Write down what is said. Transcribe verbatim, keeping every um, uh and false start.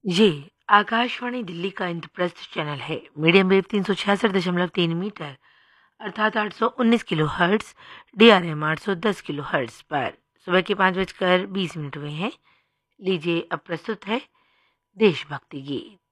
ये आकाशवाणी दिल्ली का इंद्रप्रस्थ चैनल है। मीडियम वेव तीन सौ छियासठ दशमलव तीन मीटर अर्थात आठ सौ उन्नीस kilo hertz, D R M आठ सौ दस किलो हर्ट्स पर सुबह के पाँच बजकर बीस मिनट हुए हैं। लीजिए अब प्रस्तुत है देशभक्ति गीत।